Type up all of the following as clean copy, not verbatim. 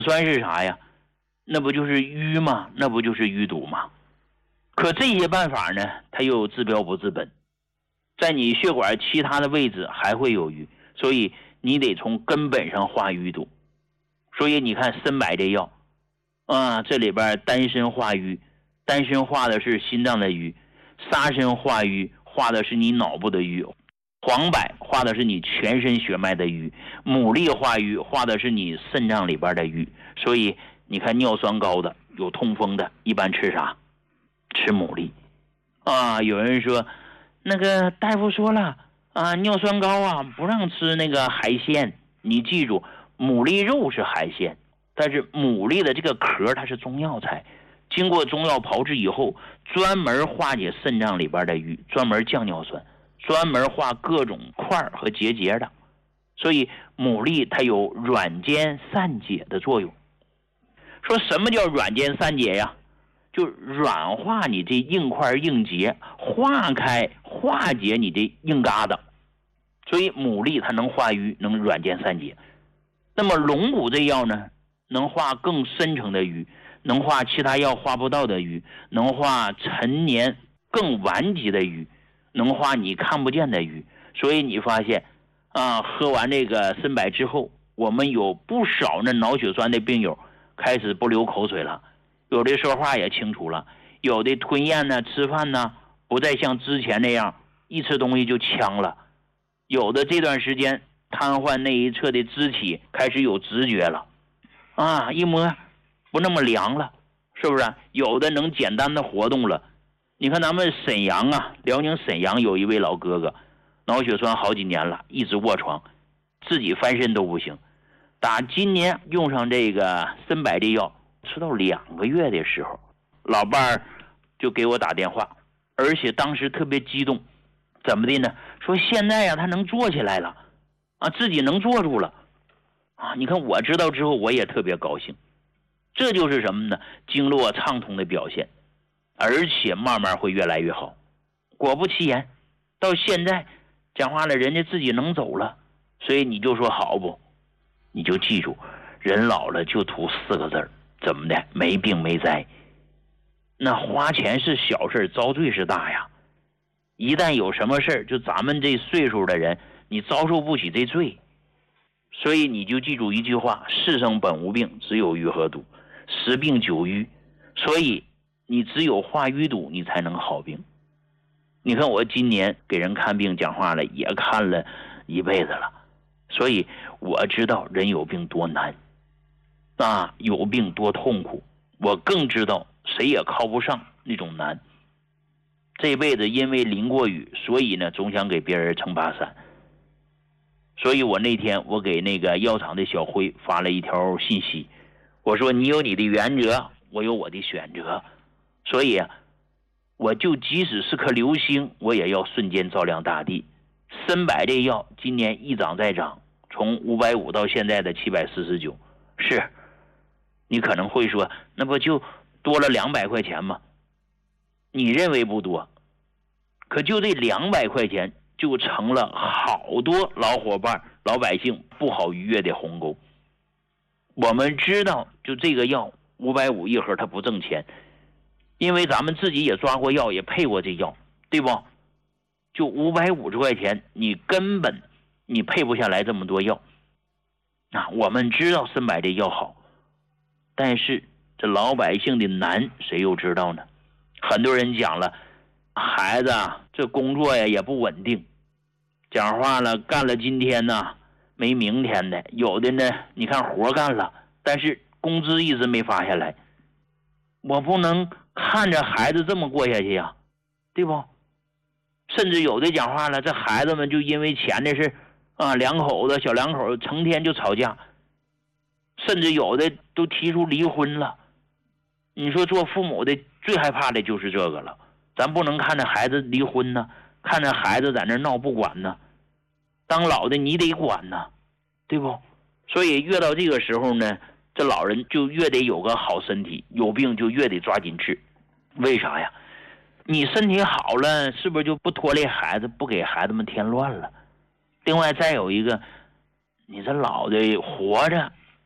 酸是啥呀？那不就是淤吗？那不就是淤堵吗？可这些办法呢，它又治标不治本，在你血管其他的位置还会有淤，所以你得从根本上化淤堵。所以你看参柏这药这里边丹参化瘀，丹参化的是心脏的瘀，沙参化瘀化的是你脑部的瘀，黄柏化的是你全身血脉的瘀，牡蛎化瘀化的是你肾脏里边的瘀。所以你看尿酸高的有痛风的一般吃啥？吃牡蛎有人说那个大夫说了尿酸高不让吃那个海鲜。你记住，牡蛎肉是海鲜，但是牡蛎的这个壳它是中药材，经过中药炮制以后，专门化解肾脏里边的瘀，专门降尿酸，专门化各种块和结节的。所以牡蛎它有软坚散解的作用。说什么叫软坚散解呀？就软化你这硬块硬结，化开化解你这硬疙瘩。所以牡蛎它能化瘀，能软坚散解。那么龙骨这药呢，能化更深层的瘀，能化其他药化不到的瘀，能化陈年更顽疾的瘀，能化你看不见的瘀。所以你发现喝完这个参柏之后，我们有不少那脑血栓的病友开始不流口水了，有的说话也清楚了，有的吞咽呢吃饭呢不再像之前那样一吃东西就呛了，有的这段时间瘫痪那一侧的肢体开始有知觉了一摸不那么凉了，是不是？有的能简单的活动了。你看咱们沈阳辽宁沈阳有一位老哥哥，脑血栓好几年了，一直卧床，自己翻身都不行。打今年用上这个参柏这药，吃到2个月的时候，老伴儿就给我打电话，而且当时特别激动。怎么的呢？说现在他能坐起来了自己能坐住了你看我知道之后我也特别高兴。这就是什么呢？经络畅通的表现，而且慢慢会越来越好。果不其然，到现在讲话了，人家自己能走了。所以你就说好不？你就记住，人老了就图4个字，怎么的？没病没灾。那花钱是小事，遭罪是大呀。一旦有什么事就咱们这岁数的人，你遭受不起这罪。所以你就记住一句话：世上本无病，只有瘀和堵。10病9瘀，所以你只有化瘀堵，你才能好病。你看我今年给人看病讲话了，也看了一辈子了，所以我知道人有病多难有病多痛苦。我更知道谁也靠不上那种难。这辈子因为淋过雨，所以呢总想给别人撑把伞。所以我那天我给那个药厂的小辉发了一条信息，我说你有你的原则，我有我的选择，所以我就即使是颗流星，我也要瞬间照亮大地。参柏这药今年一涨再涨，从550到现在的749。是你可能会说，那不就多了200块钱吗？你认为不多，可就这200块钱就成了好多老伙伴老百姓不好逾越的鸿沟。我们知道就这个药550一盒它不挣钱，因为咱们自己也抓过药，也配过这药，对不？就550块钱你根本你配不下来这么多药我们知道参柏这药好，但是这老百姓的难谁又知道呢？很多人讲了，孩子这工作呀也不稳定，讲话了干了今天没明天的，有的呢你看活干了，但是工资一直没发下来。我不能看着孩子这么过下去呀，对不？甚至有的讲话了，这孩子们就因为钱的事小两口成天就吵架，甚至有的都提出离婚了。你说做父母的最害怕的就是这个了，咱不能看着孩子离婚呢，看着孩子在那闹不管呢，当老的你得管呢，对不？所以越到这个时候呢，这老人就越得有个好身体，有病就越得抓紧治。为啥呀？你身体好了，是不是就不拖累孩子，不给孩子们添乱了？另外再有一个，你这老的活着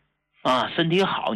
啊，身体好。